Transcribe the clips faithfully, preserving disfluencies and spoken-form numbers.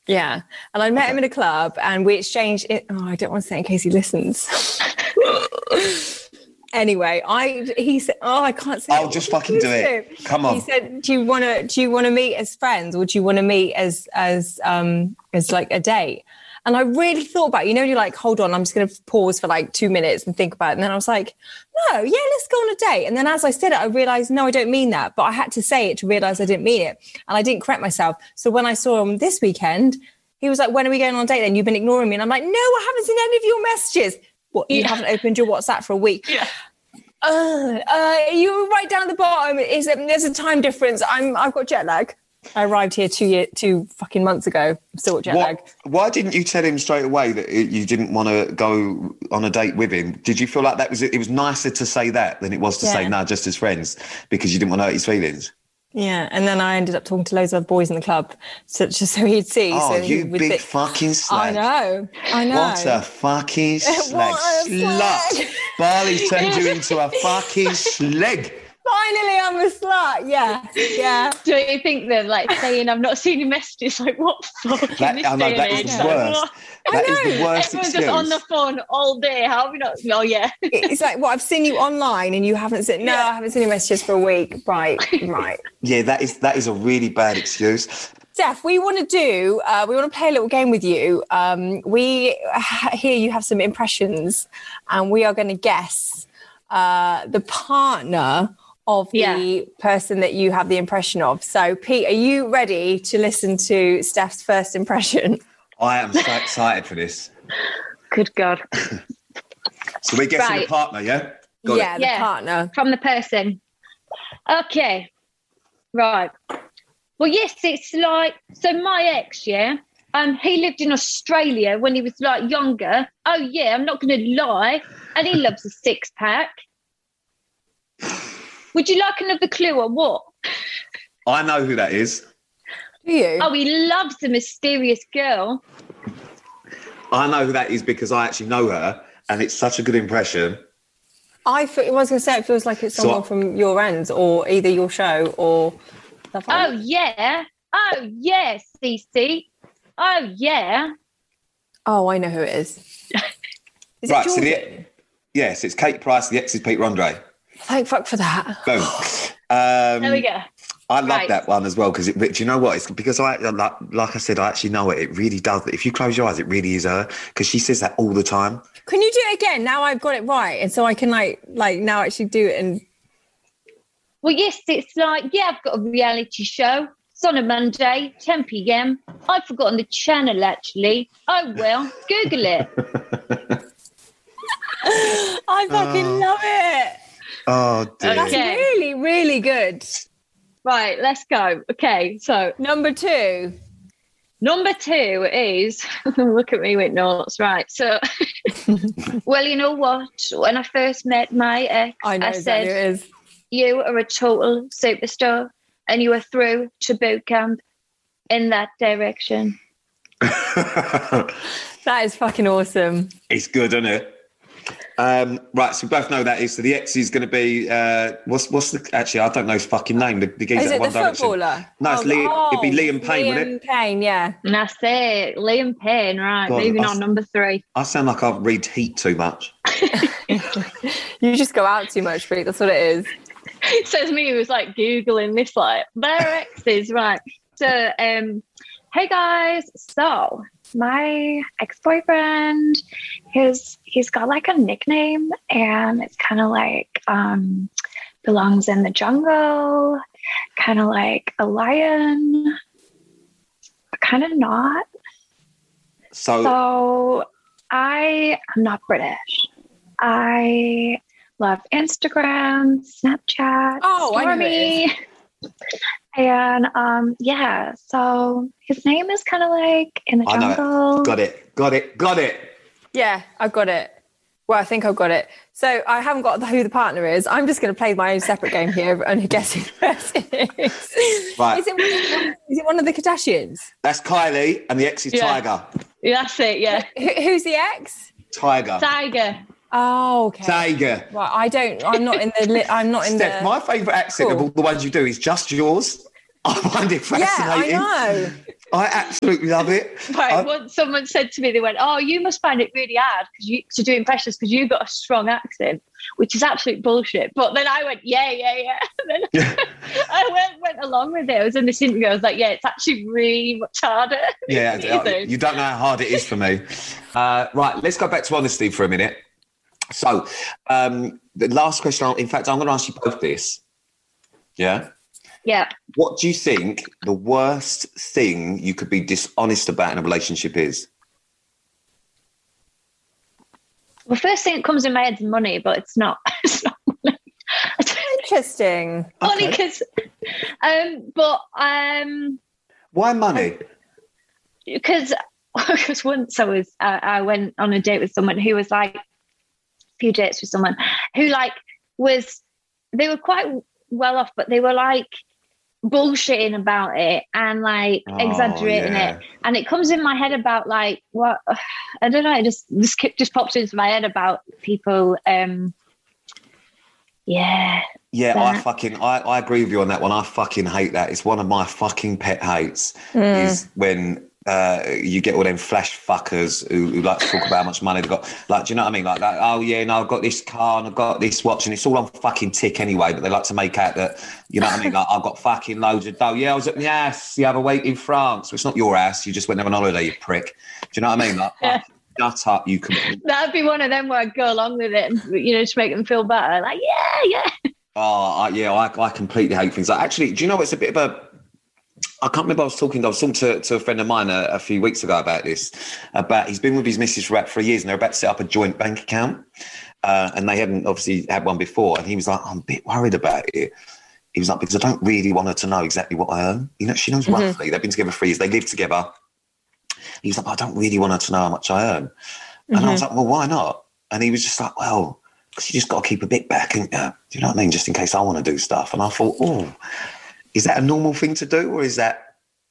Yeah. And I met him in a club and we exchanged it. Oh, I don't want to say it in case he listens. Anyway, I he said, oh, I can't say I'll just fucking do it. Come on. He said, do you want to do you want to meet as friends or do you want to meet as as um as like a date? And I really thought about it. You know, you're like, hold on, I'm just going to pause for like two minutes and think about it. And then I was like, no, yeah, let's go on a date. And then as I said it, I realized, no, I don't mean that. But I had to say it to realize I didn't mean it. And I didn't correct myself. So when I saw him this weekend, he was like, when are we going on a date then? You've been ignoring me. And I'm like, no, I haven't seen any of your messages. What, you yeah. haven't opened your WhatsApp for a week? Yeah. Uh, uh, you right down at the bottom. Is a, there's a time difference. I'm, I've got jet lag. I arrived here two year, two fucking months ago. I'm still jet lag. What, why didn't you tell him straight away that you didn't want to go on a date with him? Did you feel like that was it was nicer to say that than it was to yeah. say no, nah, just as friends, because you didn't want to hurt his feelings? Yeah, and then I ended up talking to loads of other boys in the club, so just so he'd see. Oh, so you he big th- fucking slag! I know, I know. What a fucking slag, what a slut! slag. Barley's turned you into a fucking slag. Finally, I'm a slut. Yeah, yeah. Do you think they're like saying, "I've not seen your messages"? Like, what fuck? That, I know that is the worst. That is the worst Everyone's excuse. just on the phone all day. How have you not? Oh, yeah. It's like, well, I've seen you online and you haven't seen. No, Yeah. I haven't seen your messages for a week. Right, right. Yeah, that is that is a really bad excuse. Steph, we want to do, uh, we want to play a little game with you. Um, we ha- hear you have some impressions and we are going to guess uh, the partner of the yeah. person that you have the impression of. So, Pete, are you ready to listen to Steph's first impression? I am so excited for this. Good God. So we're guessing Right. the partner, yeah? Got yeah, it. the Yeah. partner. From the person. Okay. Right. Well, yes, it's like, so my ex, yeah, um, he lived in Australia when he was like younger. Oh, yeah, I'm not going to lie. And he loves a six pack. Would you like another clue or what? I know who that is. Do you? Oh, he loves a mysterious girl. I know who that is because I actually know her and it's such a good impression. I, feel, I was going to say, it feels like it's someone So- from your end or either your show or stuff like Oh, that. yeah. Oh, yeah, Cece. Oh, yeah. Oh, I know who it is. Is Right, it so Jordan? the, yes, it's Kate Price, the ex is Pete Rondre. Thank fuck for that. Boom. Um, There we go. I love Right. that one as well because, do you know what? It's because I like, like I said, I actually know it. It really does. If you close your eyes, it really is her because she says that all the time. Can you do it again? Now I've got it right, and so I can like, like now actually do it. And Well, yes, it's like, yeah, I've got a reality show. It's on a Monday, ten p.m. I've forgotten the channel, actually. Oh, well, Google it. I fucking Oh. love it. Oh, dear. That's Okay. really, really good. Right, let's go. Okay, so Number two. number two is, look at me with notes, right. So, well, you know what? When I first met my ex, I know I exactly said, who it is. you are a total superstar and you are through to boot camp in that direction. That is fucking awesome. It's good, isn't it? Um, right, so we both know that is. So the ex is going to be, uh, what's what's the, actually, I don't know his fucking name. The, the geezer Is at it One the Direction. footballer? No, it's Oh, Liam, oh, it'd be Liam Payne, Liam wouldn't it? Payne, yeah. And that's it. Liam Payne, right. God, Moving I- on, number three. I sound like I read Heat too much. You just go out too much, Pete. That's what it is. It says me who was like Googling this, like, their exes, right. So, um, hey guys, so my ex-boyfriend, his he's got like a nickname and it's kind of like um belongs in the jungle, kind of like a lion, but kind of not. So, So I am not British. I love Instagram, Snapchat, Oh, I know who it Stormy. And um, yeah, so his name is kind of like in the I know it. jungle. Got it, got it, got it. Yeah, I've got it. Well, I think I've got it. So I haven't got the, who the partner is. I'm just going to play my own separate game here and guess who the person is. Right. Is it, is it one of the Kardashians? That's Kylie and the ex is Yeah. Tiger. That's it, yeah. Who, who's the ex? Tiger. Tiger. Oh, okay. Tiger. Right, I don't. I'm not in the. Li- I'm not in Steph, the. my favourite accent of Cool. all the ones you do is just yours. I find it Yeah, fascinating. I know. I absolutely love it. Right, I, once someone said to me, they went, "Oh, you must find it really hard because you to do impressions because you've got a strong accent," which is absolute bullshit. But then I went, "Yeah, yeah, yeah." And then Yeah. I went went along with it. I was in this interview. I was like, "Yeah, it's actually really much harder." Yeah, Amazing. you don't know how hard it is for me. Uh, right, let's go back to honesty for a minute. So, um, the last question, I'll, in fact, I'm going to ask you both this. Yeah? Yeah. What do you think the worst thing you could be dishonest about in a relationship is? Well, first thing that comes in my head is money, but it's not. It's not money. Interesting. Only Okay. because, um, but um, Why money? because because once I was uh, I went on a date with someone who was like a few dates with someone who like was they were quite well off, but they were like bullshitting about it and like Oh, exaggerating yeah. it, and it comes in my head about like what I don't know, it just this just pops into my head about people. Um, yeah. Yeah, I That. fucking, I, I agree with you on that one. I fucking hate that. It's one of my fucking pet hates Mm. is when uh, you get all them flash fuckers who, who like to talk about how much money they've got. Like, do you know what I mean? Like, like, oh yeah, no, I've got this car and I've got this watch and it's all on fucking tick anyway, but they like to make out that, you know what I mean? Like, I've got fucking loads of dough. Yeah, I was at my house the other week in France. Well, it's not your ass. You just went on holiday, you prick. Do you know what I mean? Like, Yeah. shut up, you can. That'd be one of them where I'd go along with it, and, you know, to make them feel better. Like, yeah, yeah. Oh, I, yeah, I, I completely hate things. Like, actually, do you know it's a bit of a... I can't remember. I was talking. I was talking to, to a friend of mine a, a few weeks ago about this. About he's been with his missus for about three years, and they're about to set up a joint bank account, uh, and they hadn't obviously had one before. And he was like, "I'm a bit worried about it." He was like, "Because I don't really want her to know exactly what I earn. You know, she knows Mm-hmm. roughly. They've been together for years. They live together." He was like, "I don't really want her to know how much I earn." And Mm-hmm. I was like, "Well, why not?" And he was just like, "Well, because you just got to keep a bit back, and uh, do you know what I mean? Just in case I want to do stuff." And I thought, "Oh, is that a normal thing to do, or is that?"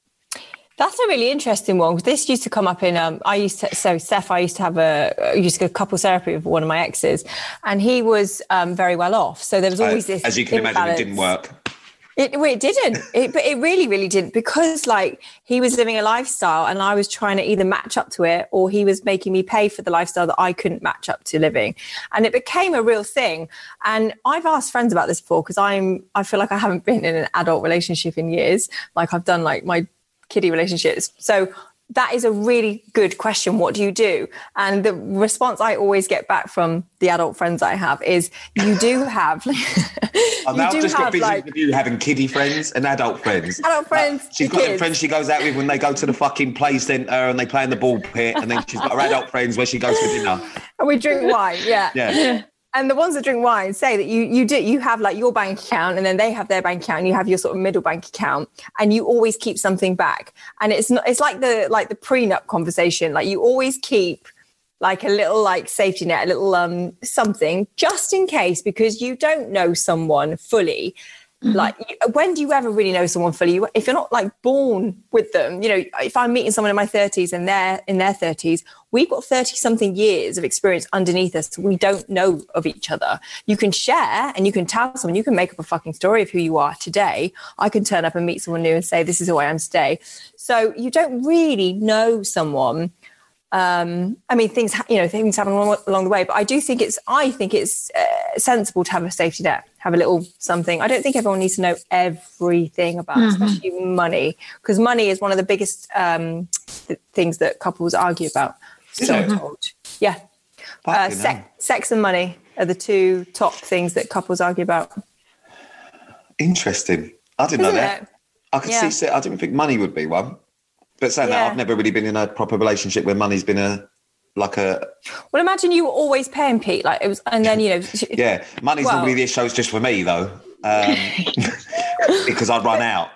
That's a really interesting one. This used to come up in, um, I used to, so Steph, I used to have a, I used to go couple therapy with one of my exes, and he was um, very well off. So there was always Uh, this. as you can imagine, it didn't imbalance. work. It, well, it didn't, it, but it really, really didn't, because like he was living a lifestyle and I was trying to either match up to it, or he was making me pay for the lifestyle that I couldn't match up to living. And it became a real thing. And I've asked friends about this before, because I'm, I feel like I haven't been in an adult relationship in years. Like I've done like my kiddie relationships. So that is a really good question. What do you do? And the response I always get back from the adult friends I have is, you do have, I've now just got visions of you having kiddie friends and adult friends. Adult friends, Like, she's got kids. them friends she goes out with when they go to the fucking play centre and they play in the ball pit, and then she's got her adult friends where she goes for dinner. And we drink wine, yeah. Yeah. And the ones that drink wine say that you you do you have like your bank account, and then they have their bank account, and you have your sort of middle bank account, and you always keep something back. And it's not, it's like the like the prenup conversation. Like you always keep like a little like safety net, a little um something just in case, because you don't know someone fully. Mm-hmm. Like, when do you ever really know someone fully? If you're not like born with them, you know, if I'm meeting someone in my thirties and they're in their thirties, we've got thirty something years of experience underneath us. We don't know of each other. You can share and you can tell someone, you can make up a fucking story of who you are today. I can turn up and meet someone new and say, this is who I am today. So you don't really know someone. Um, I mean, things, you know, things happen along, along the way, but I do think it's, I think it's uh, sensible to have a safety net, have a little something. I don't think everyone needs to know everything about, mm-hmm. especially money, because money is one of the biggest um, th- things that couples argue about. So Mm-hmm. told. Yeah. Uh, se- sex and money are the two top things that couples argue about. Interesting. I didn't Isn't know that. It? I could yeah. see, I didn't think money would be one. But saying yeah. that, I've never really been in a proper relationship where money's been a like a. Well, imagine you were always paying Pete, like it was, and then you know. yeah, money's well, normally this show's just for me though, um, because I run out.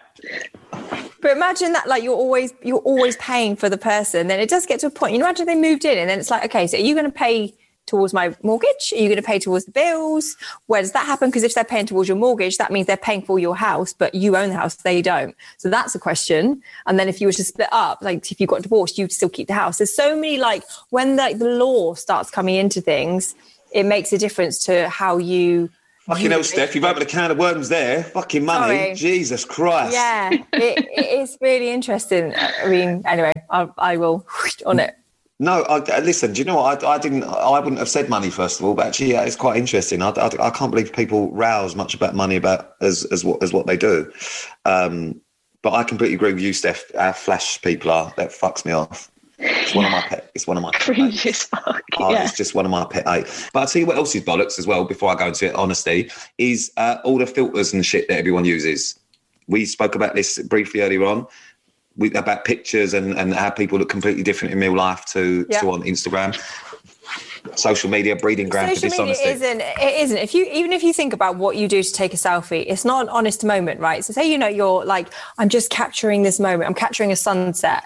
But imagine that, like you're always you're always paying for the person. Then it does get to a point. You know, imagine they moved in, and then it's like, okay, so are you going to pay towards my mortgage? Are you going to pay towards the bills? Where does that happen? Because if they're paying towards your mortgage, that means they're paying for your house, but you own the house, they don't. So that's a question. And then if you were to split up, like if you got divorced, you'd still keep the house. There's so many, like when the, the law starts coming into things, it makes a difference to how you Fucking hell, Steph, you've opened a can of worms there. Fucking money. Sorry. Jesus Christ. Yeah, it, it is really interesting. I mean, anyway, I, I will on it. No, I, listen, do you know what? I, I didn't, I wouldn't have said money first of all, but actually, yeah, it's quite interesting. I, I, I can't believe people rouse much about money about as, as what, as what they do. Um, but I completely agree with you, Steph. How flash people are, that fucks me off. It's one of my pet. It's one of my cringe as fuck. Oh, yeah. It's just one of my pet eight. But I'll tell you what else is bollocks as well, before I go into it, honesty, is uh, all the filters and shit that everyone uses. We spoke about this briefly earlier on, we, about pictures and, and how people look completely different in real life to, yeah. to on Instagram. Social media, breeding ground for Social media dishonesty. isn't, it isn't. If you, even if you think about what you do to take a selfie, it's not an honest moment, right? So say, you know, you're like, I'm just capturing this moment. I'm capturing a sunset.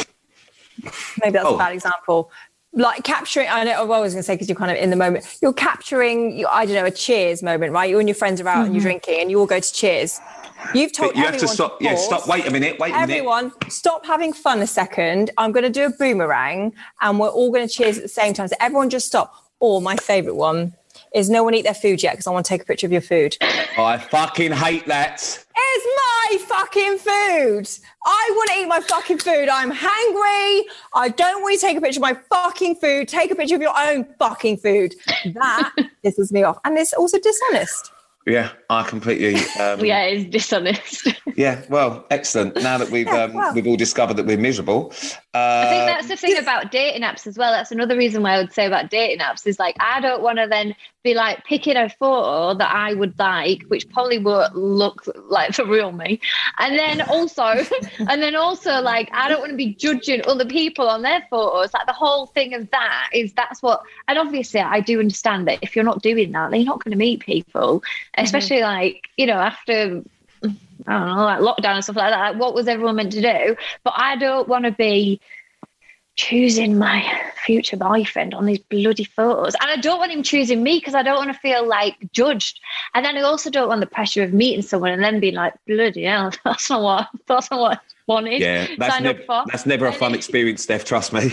Maybe that's oh. a bad example. Like capturing, I know what I was going to say, because you're kind of in the moment. You're capturing, you, I don't know, a cheers moment, right? You and your friends are out mm-hmm. and you're drinking and you all go to cheers. You've told but you everyone have to stop. to Yeah, pause. stop. Wait a minute. Wait a everyone, minute. Everyone, stop having fun a second. I'm going to do a boomerang and we're all going to cheers at the same time. So everyone just stop. Or my favourite one is no one eat their food yet because I want to take a picture of your food. I fucking hate that. It's my fucking food. I want to eat my fucking food. I'm hungry. I don't want you to take a picture of my fucking food. Take a picture of your own fucking food. That pisses me off. And it's also dishonest. Yeah, I completely. Um, yeah, it's dishonest. yeah, well, excellent. Now that we've yeah, um, well. we've all discovered that we're miserable. Uh, I think that's the thing about dating apps as well. That's another reason why I would say about dating apps is like, I don't want to then be like picking a photo that I would like, which probably won't look like the real me. And then also, and then also like, I don't want to be judging other people on their photos. Like the whole thing of that is that's what, and obviously I do understand that if you're not doing that, then you're not going to meet people, especially mm-hmm. like, you know, after, I don't know, like lockdown and stuff like that. Like, what was everyone meant to do? But I don't want to be choosing my future boyfriend on these bloody photos. And I don't want him choosing me because I don't want to feel like judged. And then I also don't want the pressure of meeting someone and then being like, bloody hell, that's not what, that's not what I wanted. Yeah, that's, nev- that's never a fun experience, Steph, trust me.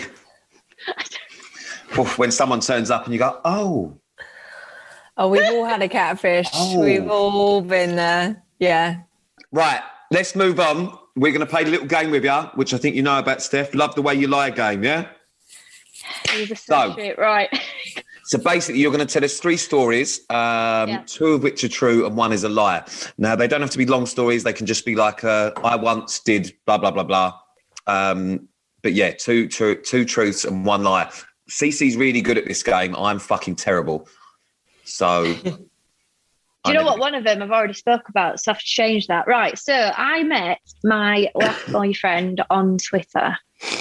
When someone turns up and you go, oh. Oh, we've all had a catfish. Oh. We've all been there. Yeah. Right, let's move on. We're going to play a little game with you, which I think you know about, Steph. Love the way you lie game, yeah? So, shit, right. So basically, you're going to tell us three stories, um, yeah. two of which are true and one is a lie. Now, they don't have to be long stories. They can just be like, uh, I once did blah, blah, blah, blah. Um, but yeah, two, two, two truths and one lie. Cece's really good at this game. I'm fucking terrible. So... Do you know what? One of them I've already spoke about, so I've changed that. Right. So I met my last boyfriend on Twitter.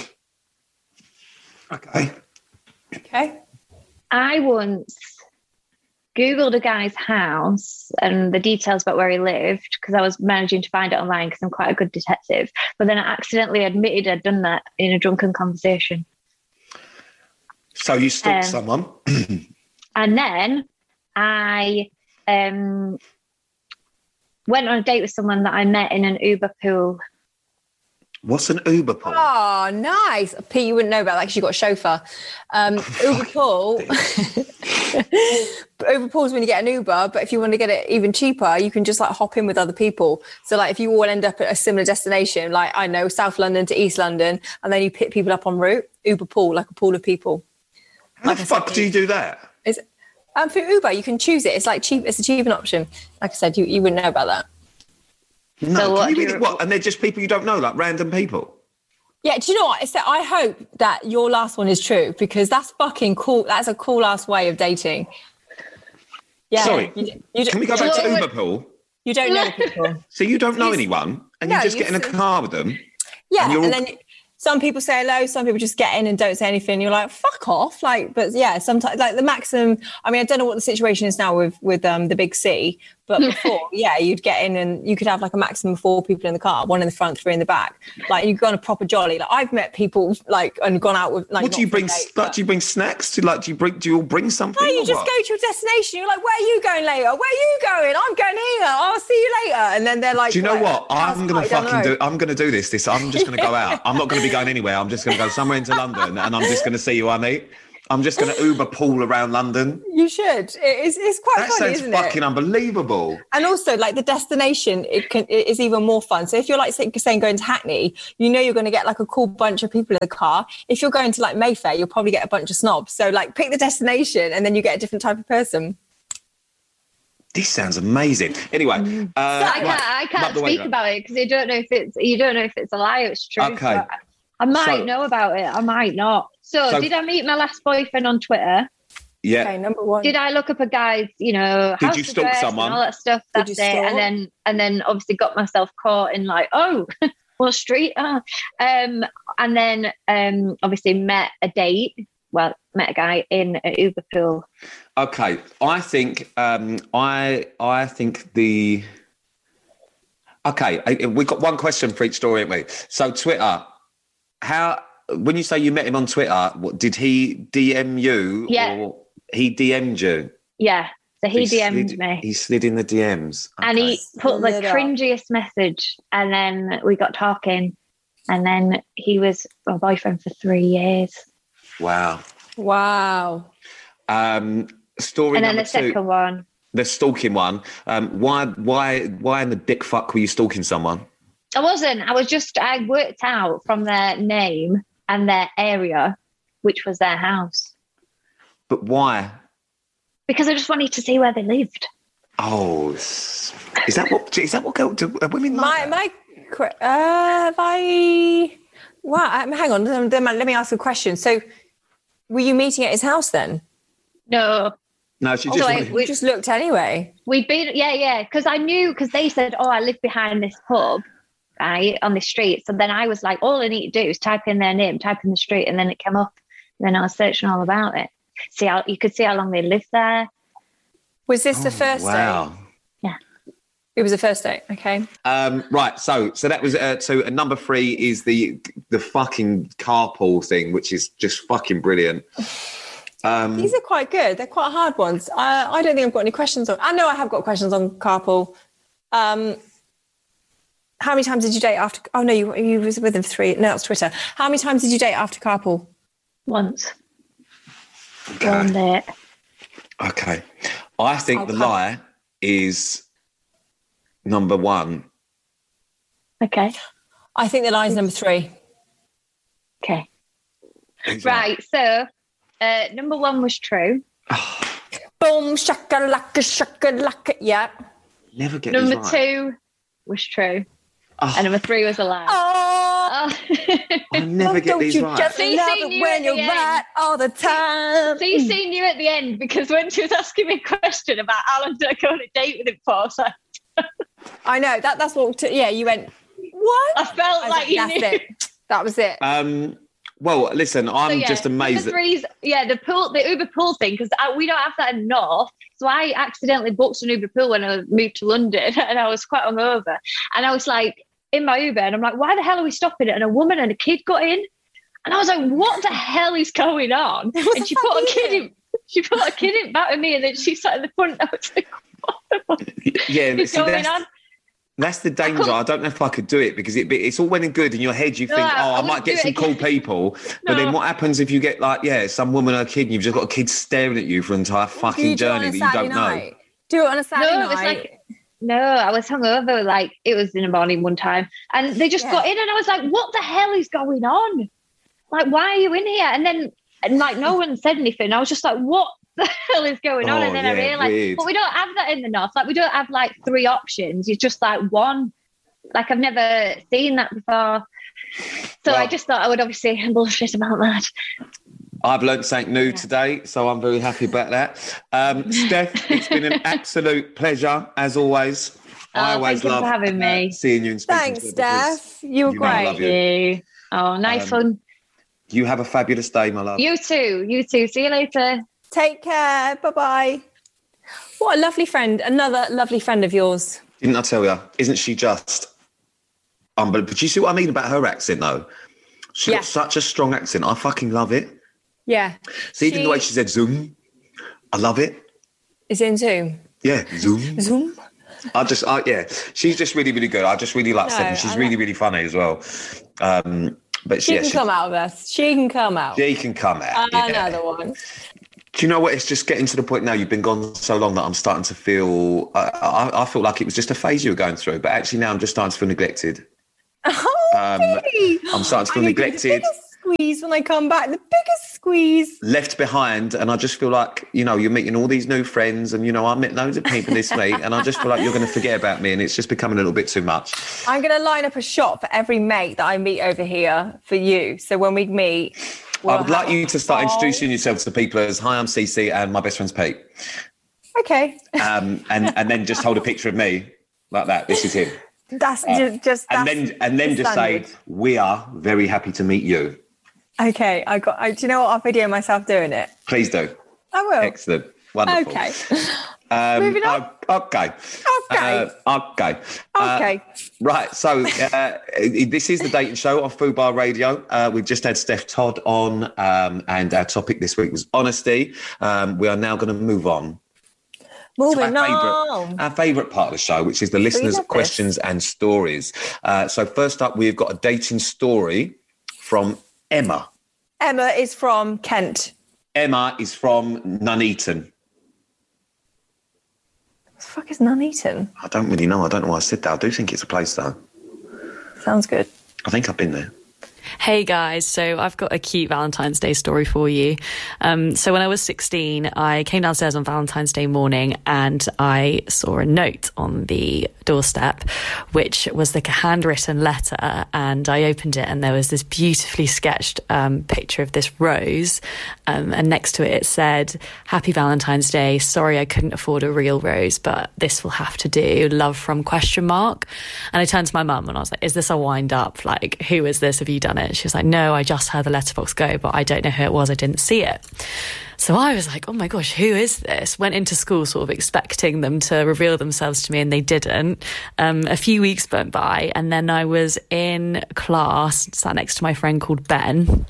Okay. Okay. I once Googled a guy's house and the details about where he lived because I was managing to find it online because I'm quite a good detective. But then I accidentally admitted I'd done that in a drunken conversation. So you stalked um, someone? And then I... Um, went on a date with someone that I met in an Uber pool. What's an Uber pool? Oh, nice. Pete, you wouldn't know about that because you got a chauffeur. Um, Uber pool. Uber pool is when you get an Uber, but if you want to get it even cheaper, you can just like hop in with other people. So like if you all end up at a similar destination, like I know South London to East London, and then you pick people up en route, Uber pool, like a pool of people. How like the fuck do you do that? Is Um, for Uber, you can choose it. It's like cheap. It's a cheap option. Like I said, you, you wouldn't know about that. No, so what, you really, you, what? And they're just people you don't know, like random people. Yeah, do you know what? It's that I hope that your last one is true because that's fucking cool. That's a cool ass way of dating. Yeah. Sorry, you, you can we go back to Uber pool? You don't know the people. So you don't know anyone, and no, you just you get in a car with them. Yeah, and, and all... then. Some people say hello, some people just get in and don't say anything. You're like, fuck off. Like, but yeah, sometimes like the maximum, I mean, I don't know what the situation is now with, with um, the big C, but before, yeah, you'd get in and you could have like a maximum of four people in the car, one in the front, three in the back. Like you go on a proper jolly. Like I've met people like and gone out with like. What do you bring? Date, like, do you bring snacks to like? Do you bring? Do you all bring something? No, you just what? go to your destination. You're like, where are you going later? Where are you going? I'm going here. I'll see you later. And then they're like, do you know well, what? I'm gonna fucking do. I'm gonna do this. This. I'm just gonna go out. I'm not gonna be going anywhere. I'm just gonna go somewhere into London, and I'm just gonna see who I meet. I'm just going to Uber Paul around London. You should. It's, it's quite That funny, sounds isn't fucking it? unbelievable. And also, like, the destination, it can it is even more fun. So if you're, like, saying going to Hackney, you know you're going to get, like, a cool bunch of people in the car. If you're going to, like, Mayfair, you'll probably get a bunch of snobs. So, like, pick the destination and then you get a different type of person. This sounds amazing. Anyway, uh, So I right, can't, I can't the way speak down. about it because you don't know if it's you don't know if it's a lie or it's true. Okay. But I might So- know about it. I might not. So, So- did I meet my last boyfriend on Twitter? Yeah. Okay, number one. Did I look up a guy's, you know, Did house you stalk address someone? and all that stuff? Did That's you it. stalk? And then and then obviously got myself caught in like, oh, what street? Ah. Um, and then um, obviously met a date. Well, met a guy in an Uber pool. Okay, I think um, I I think the okay. I- We've got one question for each story, haven't we? So Twitter, how when you say you met him on Twitter, what, did he D M you Yeah. or he D M'd you? Yeah. So he, D M'd slid, me. He slid in the D Ms, And Okay. he put the Slid up. cringiest message, and then we got talking, and then he was my boyfriend for three years. wow. Wow. Um, story And then number the two, second one, the stalking one. Um, why why why in the dick fuck were you stalking someone? I wasn't. I was just. I worked out from their name and their area, which was their house, But why? because I just wanted to see where they lived. Oh, is that what is that what girl, do uh, women My like? that? my que- uh, have I? Wow. um, Hang on. Then then let me ask a question. So, were you meeting at his house then? No, No, she Oh, just so I- wanted- We We- just looked anyway. we'd been. Yeah, yeah. Because I knew. Because they said, "Oh, I live behind this pub." Right on the street. So then I was like, all I need to do is type in their name, type in the street, and then it came up. And then I was searching all about it. See how you could see how long they lived there. Was this the Oh, first wow. date? Yeah. It was the first date. Okay. Um, right, so so that was uh, so uh, number three is the the fucking carpool thing, which is just fucking brilliant. Um, These are quite good. They're quite hard ones. I, I don't think I've got any questions on. I know I have got questions on carpool. Um, how many times did you date after? Oh no, you you was with him three. No, that's Twitter. How many times did you date after carpool? Once. okay. One date. okay, I think Oh, the car- lie is number one. Okay. I think the line's number three. Okay. Who's that? Right. So uh, number one was true. Boom, shakalaka, shakalaka. Yeah. Never get Number these right. two was true. Oh, And number three was a lie. Oh, Oh. I never oh, get don't these you right. just See, love see, it you when at the you're end. right all the time? So you seen you at the end because when she was asking me a question about how long did I go on a date with him for, I was like, I know that. That's what. T- yeah, you went. What? I felt I was like you that's knew. it. That was it. Um, well, listen, I'm So, yeah, just amazed. Number That, three's, yeah, the pool, the Uber pool thing, because we don't have that in North. So I accidentally booked an Uber pool when I moved to London, and I was quite hungover. And I was like in my Uber, and I'm like, why the hell are we stopping it? And a woman and a kid got in, and I was like, what the hell is going on? What And the she fuck put a is kid it? in. She put a kid in back of me, and then she sat in the front. I was like, what the fuck yeah, is see, going that's, on? that's the danger. I don't know if I could do it because it, it's all well and good in your head. You No, think, I- oh, I I, wouldn't might get do it some cool again. people. But then No. what happens if you get like, yeah, some woman or a kid and you've just got a kid staring at you for an entire Do fucking you do it on journey a that you Saturday don't know? night? Do it on a Saturday No, it was night. like no, I was hungover. Like it was in the morning one time, and they just Yeah. got in, and I was like, "What the hell is going on? Like, why are you in here?" And then, and like, no one said anything. I was just like, "What the hell is going on?" Oh, And then I yeah, realized, weird. but we don't have that in the North. Like, we don't have like three options. It's just like one. Like I've never seen that before. So I Well- just thought I would obviously bullshit about that. I've learned something new today, so I'm very happy about that. Um, Steph, it's been an absolute pleasure as always. I Oh, always thank you for love having uh, me. seeing you and speaking Thanks, to you because Steph. You were you know I great. love you. You. Oh, nice Um, fun. You have a fabulous day, my love. You too. You too. See you later. Take care. Bye bye. What a lovely friend. Another lovely friend of yours. Didn't I tell you? Isn't she just unbelievable? But you see what I mean about her accent, though? She's Yeah. got such a strong accent. I fucking love it. Yeah. See, even She- the way she said Zoom, I love it. Is in Zoom. Yeah, Zoom. Zoom. I just, I, yeah, she's just really, really good. I just really like No, Steph. She's I really, like- really funny as well. Um, But she yeah, can she, come out of us. She can come out. She can come out. Yeah. Another one. Do you know what? It's just getting to the point now. You've been gone so long that I'm starting to feel. I, I, I feel like it was just a phase you were going through, but actually now I'm just starting to feel neglected. Oh, um, I'm starting to feel I neglected. The biggest squeeze when I come back. The biggest squeeze. Left behind, and I just feel like, you know, you're meeting all these new friends, and you know, I met loads of people this week, and I just feel like you're going to forget about me, and it's just becoming a little bit too much. I'm going to line up a shot for every mate that I meet over here for you. So when we meet. We'll I would like you to start oh. introducing yourself to people as, hi, I'm Cece and my best friend's Pete. Okay. Um, and, and then just hold a picture of me like that. This is him. That's uh, just, just and that's then and then just standard. say, we are very happy to meet you. Okay. I got, I, do you know what? I'll video myself doing it. Please do. I will. Excellent. Wonderful. Okay. Um, Moving on. Uh, okay. Okay. Uh, okay. Okay. Uh, right. So uh, this is the Dating Show on Fubar Radio. Uh, we've just had Steph Todd on, um, and our topic this week was honesty. Um, we are now going to move on. Moving our on. Favorite, our favourite part of the show, which is the listeners' questions and stories. Uh, so first up, we've got a dating story from Emma. Emma is from Kent. Emma is from Nuneaton. What the fuck is Nuneaton? I don't really know. I don't know why I said that. I do think it's a place, though. Sounds good. I think I've been there. Hey guys, so I've got a cute Valentine's Day story for you. Um, so when I was sixteen, I came downstairs on Valentine's Day morning and I saw a note on the doorstep, which was like a handwritten letter, and I opened it and there was this beautifully sketched um, picture of this rose, um, and next to it it said, "Happy Valentine's Day, sorry I couldn't afford a real rose, but this will have to do, love from question mark." And I turned to my mum and I was like, is this a wind up? Like, who is this? Have you done it? She was like, no, I just heard the letterbox go, but I don't know who it was. I didn't see it. So I was like, oh my gosh, who is this? Went into school sort of expecting them to reveal themselves to me, and they didn't. Um, a few weeks went by, and then I was in class, sat next to my friend called Ben,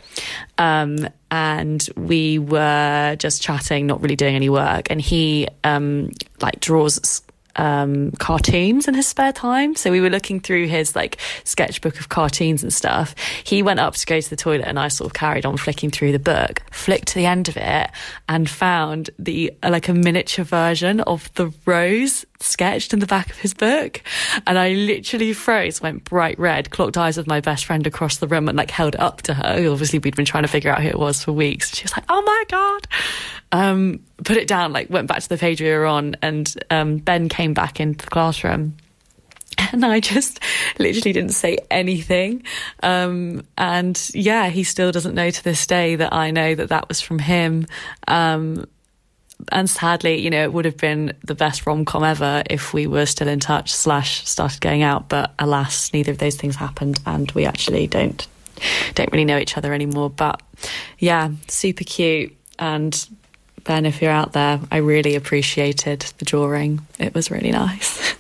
um, and we were just chatting, not really doing any work. And he um, like draws um cartoons in his spare time, so we were looking through his like sketchbook of cartoons and stuff. He went up to go to the toilet and I sort of carried on flicking through the book, flicked to the end of it and found the uh, like a miniature version of the rose sketched in the back of his book, and I literally froze, went bright red, clocked eyes with my best friend across the room and like held it up to her. Obviously we'd been trying to figure out who it was for weeks. She was like, oh my god. Um put it down, like went back to the page we were on, and um Ben came back into the classroom and I just literally didn't say anything, um and yeah, he still doesn't know to this day that I know that that was from him. um And sadly, you know, it would have been the best rom-com ever if we were still in touch slash started going out. But alas, neither of those things happened, and we actually don't don't really know each other anymore. But yeah, super cute. And Ben, if you're out there, I really appreciated the drawing. It was really nice.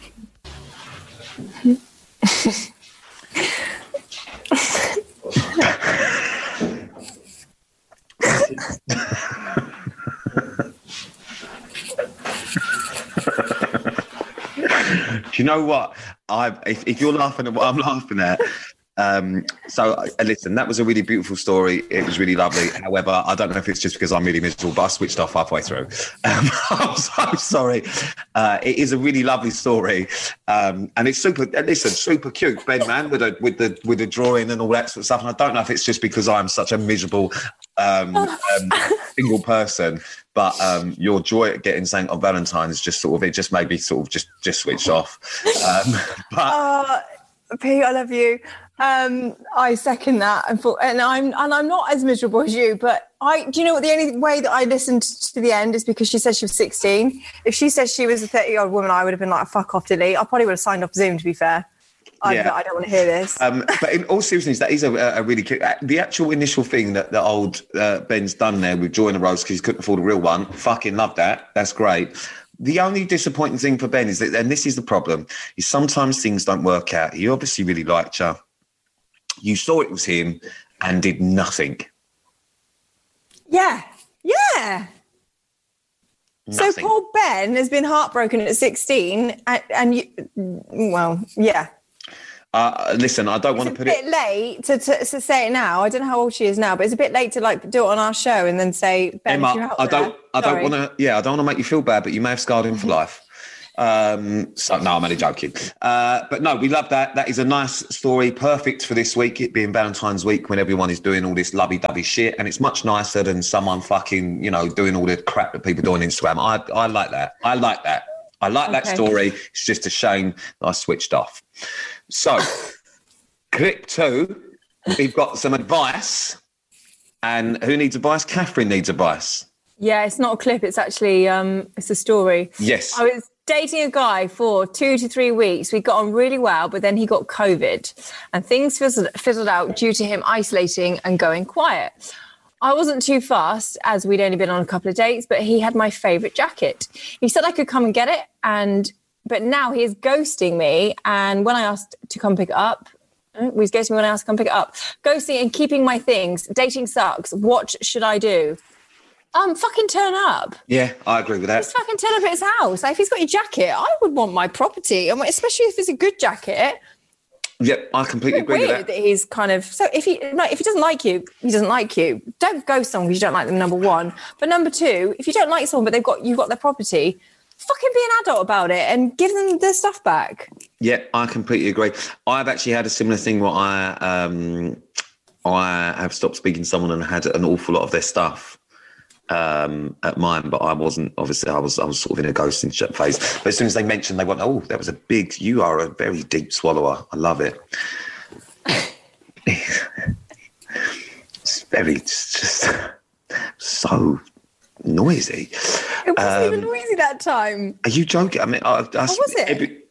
Do you know what? I if, if you're laughing at what I'm laughing at, um, so uh, listen, that was a really beautiful story. It was really lovely. However, I don't know if it's just because I'm really miserable, but I switched off halfway through. Um, I'm so sorry. Uh, it is a really lovely story, um, and it's super. Listen, super cute, Ben, man, with the with the with the drawing and all that sort of stuff. And I don't know if it's just because I'm such a miserable um, um, single person. But um, your joy at getting something on Valentine's just sort of, it just made me sort of just, just switch off. Um, but uh, Pete, I love you. Um, I second that. And, for, and I'm and I'm not as miserable as you, but I, do you know what, the only way that I listened to the end is because she said she was sixteen. If she said she was a thirty-year-old woman, I would have been like, fuck off, delete. I probably would have signed off Zoom, to be fair. I, yeah. I don't want to hear this. Um, but in all seriousness, that is a, a really cute. The actual initial thing that the old uh, Ben's done there with drawing a rose because he couldn't afford a real one. Fucking love that. That's great. The only disappointing thing for Ben is that, and this is the problem, is sometimes things don't work out. He obviously really liked you. You saw it was him and did nothing. Yeah. Yeah. Nothing. So poor Ben has been heartbroken at sixteen, and, and you, well, yeah. Uh, listen, I don't want to It's put a it. bit late to, to, to say it now. I don't know how old she is now, but it's a bit late to like do it on our show and then say, Ben, Emma, if you're out I there, don't, I don't sorry. want to. Yeah, I don't want to make you feel bad, but you may have scarred him for life. Um, so no, I'm only joking. Uh, but no, we love that. That is a nice story, perfect for this week, it being Valentine's week when everyone is doing all this lovey-dovey shit, and it's much nicer than someone fucking, you know, doing all the crap that people do on Instagram. I, I like that. I like that. I like that Okay. story. It's just a shame that I switched off. So, clip two, we've got some advice, and who needs advice? Catherine needs advice. Yeah, it's not a clip. It's actually, um, it's a story. Yes. I was dating a guy for two to three weeks. We got on really well, but then he got COVID and things fizzled, fizzled out due to him isolating and going quiet. I wasn't too fast as we'd only been on a couple of dates, but he had my favourite jacket. He said I could come and get it, and but now he is ghosting me. And when I asked to come pick it up, he was ghosting me when I asked to come pick it up. Ghosting and keeping my things. Dating sucks. What should I do? Um, fucking turn up. Yeah, I agree with that. Just fucking turn up at his house. Like, if he's got your jacket, I would want my property, I mean, especially if it's a good jacket. Yep, I completely It's agree weird with that. that. he's kind of so. If he no, if he doesn't like you, he doesn't like you. Don't ghost someone because you don't like them. Number one, but number two, if you don't like someone but they've got you've got their property, fucking be an adult about it and give them their stuff back. Yeah, I completely agree. I've actually had a similar thing where I um, I have stopped speaking to someone and had an awful lot of their stuff um, at mine, but I wasn't. Obviously, I was I was sort of in a ghosting shit phase. But as soon as they mentioned, they went, "Oh, that was a big. You are a very deep swallower. I love it." It's very it's just so noisy. It wasn't Um, even noisy that time. Are you joking? I mean, I, I, was it? every-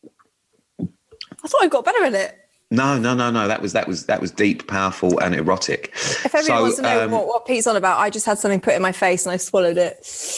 I thought I got better at it. No, no, no, no. That was that was that was deep, powerful, and erotic. If everyone So, wants to know um, what, what Pete's on about, I just had something put in my face and I swallowed it.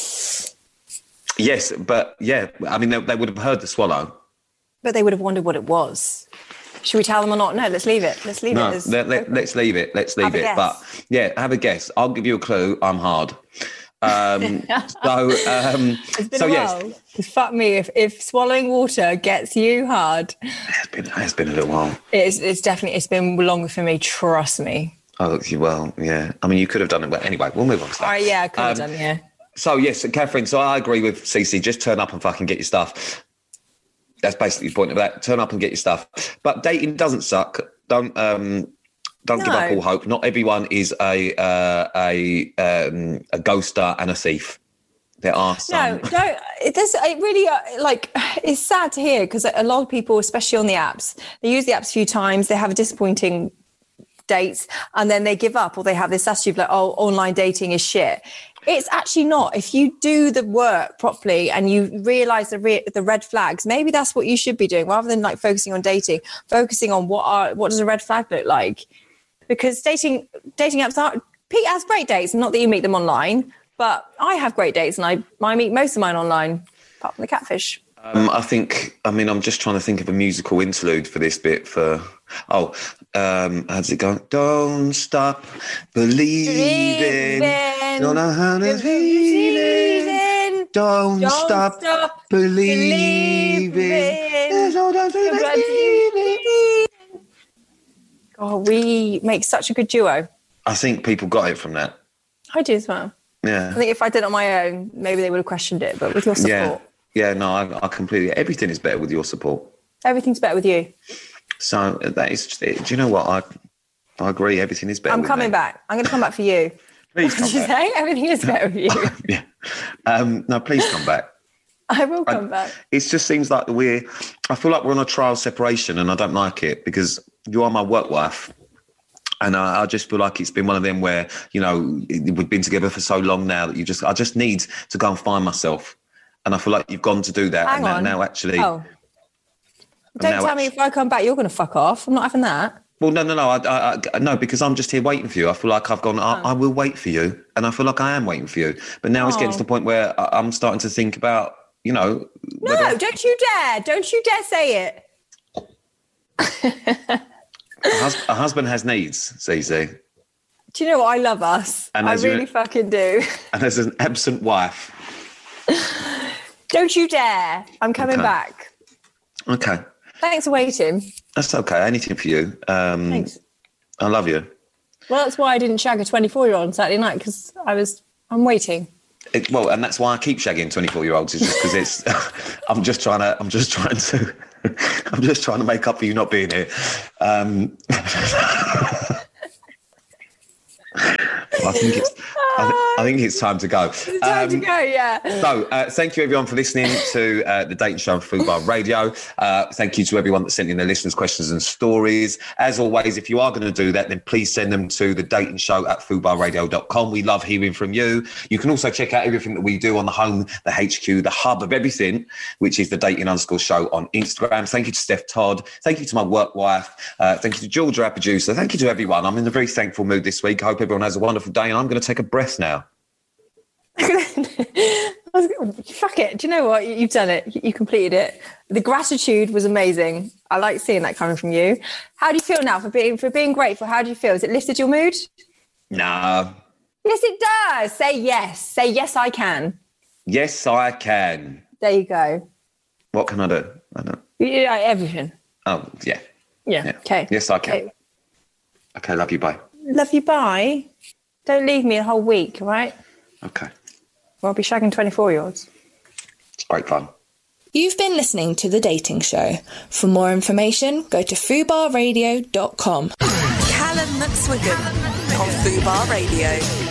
Yes, but yeah, I mean, they, they would have heard the swallow. But they would have wondered what it was. Should we tell them or not? No, let's leave it. Let's leave No, it. as- let, let, let's leave it. Let's leave Have a it. guess. But yeah, have a guess. I'll give you a clue. I'm hard. Um, so, um, It's been so a yes, while. 'Cause fuck me, if, if swallowing water gets you hard, it's been it's been a little while. it's it's definitely it's been longer for me. Trust me. Oh, well, yeah. I mean, you could have done it, but anyway, we'll move on to that. All right, yeah, I could have Um, done. Yeah, So yes, Catherine. So I agree with Cece. Just turn up and fucking get your stuff. That's basically the point of that. Turn up and get your stuff. But dating doesn't suck. Don't um, don't give up No. all hope. Not everyone is a uh, a um, a ghoster and a thief. There are some. no, don't. It, there's, it really uh, like it's sad to hear because a lot of people, especially on the apps, they use the apps a few times. They have a disappointing dates and then they give up, or they have this attitude like, "Oh, online dating is shit." It's actually not. If you do the work properly and you realise the re- the red flags, maybe that's what you should be doing rather than like focusing on dating. Focusing on what are what does a red flag look like? Because dating dating apps are. Pete has great dates, not that you meet them online, but I have great dates and I I meet most of mine online, apart from the catfish. Um, I think. I mean, I'm just trying to think of a musical interlude for this bit. For oh, um, how's it going? Don't stop believing. Believing. Don't know how to believe. Don't, Don't stop, stop believing. believing. There's no doubt to believing. Oh, we make such a good duo. I think people got it from that. I do as well. I Yeah. think if I did it on my own, maybe they would have questioned it. But with your support, Yeah. Yeah. No, I, I completely. Everything is better with your support. everything's better with you. So that is. Do you know what? I I agree. Everything is better. I'm with coming me. back. I'm going to come back for you. Please What come did you back. say? Everything is better with you. Yeah. Um, no, please come back. I will come I- back. It just seems like we're. I feel like we're on a trial separation, and I don't like it because you are my work wife, and I, I just feel like it's been one of them where you know we've been together for so long now that you just. I just need to go and find myself, and I feel like you've gone to do that, Hang and now, on. now actually. Oh. Don't now tell me if I come back, you're going to fuck off. I'm not having that. Well, no, no, no, I, I, I, no, because I'm just here waiting for you. I feel like I've gone. I, Oh. I will wait for you, and I feel like I am waiting for you. But now it's getting to Oh. the point where I, I'm starting to think about, you know. No, whether- don't you dare. Don't you dare say it. a, hus- a husband has needs, Cece, Do you know what? I love us. And I as you- really fucking do. and there's an absent wife. Don't you dare. I'm coming Okay. back. Okay. Thanks for waiting. That's okay. Anything for you. Um, Thanks. I love you. Well, that's why I didn't shag a twenty-four-year-old on Saturday night, because I was, I'm waiting. It, well, and that's why I keep shagging twenty-four-year-olds. Is just because it's. I'm just trying to. I'm just trying to. I'm just trying to make up for you not being here. Um, I think it's. I, th- I think it's time to go. It's time um, to go, yeah. So, uh, thank you everyone for listening to uh, the Dating Show on Fubar Radio. Uh, thank you to everyone that sent in their listeners' questions and stories. As always, if you are going to do that, then please send them to the Dating Show at fubar radio dot com. We love hearing from you. You can also check out everything that we do on the home, the H Q, the hub of everything, which is the Dating underscore show on Instagram. Thank you to Steph Todd. Thank you to my work wife. Uh, thank you to Georgia, our producer. Thank you to everyone. I'm in a very thankful mood this week. I hope everyone has a wonderful day, and I'm going to take a breath now. Fuck it. Do you know what? You've done it. You completed it. The gratitude was amazing. I like seeing that coming from you. How do you feel now for being for being grateful? How do you feel? Has it lifted your mood? No. Yes, it does. Say yes. Say yes, I can. Yes, I can. There you go. What can I do? I don't. Yeah, everything. Oh, yeah. Yeah. yeah. Okay. Yes, I can. Okay. okay, love you. Bye. Love you. Bye. Don't leave me a whole week, all right? Okay. Well, I'll be shagging twenty-four-year-olds. It's great fun. You've been listening to The Dating Show. For more information, go to fubar radio dot com. Callum McSwiggan on Fubar Radio.